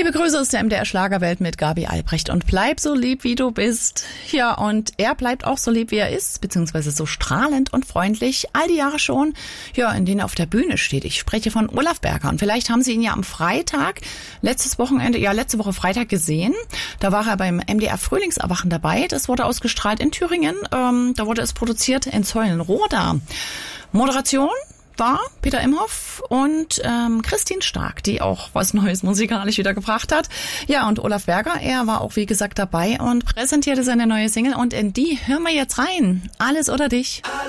Liebe Grüße aus der MDR Schlagerwelt mit Gabi Albrecht und bleib so lieb, wie du bist. Ja, und er bleibt auch so lieb, wie er ist, beziehungsweise so strahlend und freundlich, all die Jahre schon, ja, in denen er auf der Bühne steht. Ich spreche von Olaf Berger und vielleicht haben Sie ihn ja am Freitag, letzte Woche Freitag gesehen. Da war er beim MDR Frühlingserwachen dabei. Das wurde ausgestrahlt in Thüringen. Da wurde es produziert in Zeulenroda. Moderation war Peter Imhoff und Christine Stark, die auch was Neues musikalisch wieder gebracht hat. Ja, und Olaf Berger, er war auch wie gesagt dabei und präsentierte seine neue Single und in die hören wir jetzt rein. Alles oder dich.